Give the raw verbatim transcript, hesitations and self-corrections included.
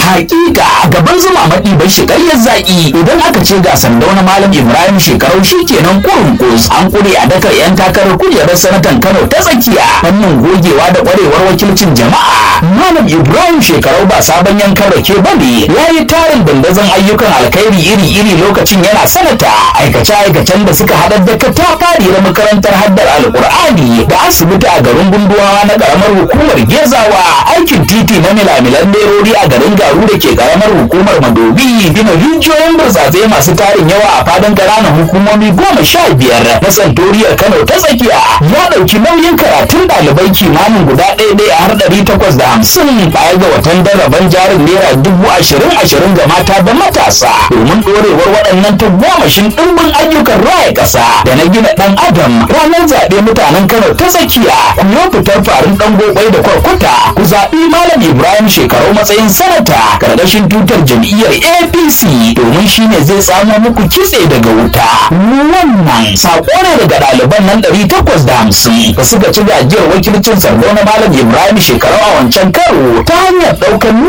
hakika gaban zuma maɗi bai shi ƙaryar zaƙi idan aka ce ga Sardauna Malam Ibrahim Shekarau shikenan kurun kus an kure a dakar yan takarar kujerar sanatan Kano ta tsakiya fannin gogewa da ƙwarewar wakilcin jama'a. Malam Ibrahim Shekarau ba sabon yankan rake bane, ya yi tarin dandazon ayyukan alkhairi iri-iri lokacin yana sanata, aikace-aikacen da suka haɗar da katafari na makarantar haddar alƙur'ani da asibiti a garin Gunduwa na ƙaramar hukumar Gezawa, aikin titi na milamilan lerori a garin Garu da ke ƙaramar hukumar Madobi, gina rijiyoyin burtsatse masu tarin yawa a fadin ƙananan hukumomi goma sha biyar na santoriyar Kano ta tsakiya, ya ɗauki nauyin karatun ɗalibai kimanin guda ɗaya ɗaya har ɗari takwas da hamsin baya ga watan daraban jarin naira dubu ashirin ashirin ga mata da matasa domin ɗorewar waɗannan tagomashin ɗimbin ayyukan raya ƙasa da na gina ɗan adam. Ranar zaɓe mutanen Kano ta tsakiya ku yi fitar farin ɗan gobai da kwarkwata ku zaɓi Malam Ibrahim Shekarau matsayin sanata ƙarƙashin tutar jam'iyyar A P C domin shine zai samo muku kitse daga wuta. Wannan saƙo ne daga ɗaliban nan ɗari takwas da hamsin da suka ci gajiyar wakilcin Sardauna Malam Ibrahim Shekarau a wancan karo ta hanyar ɗaukar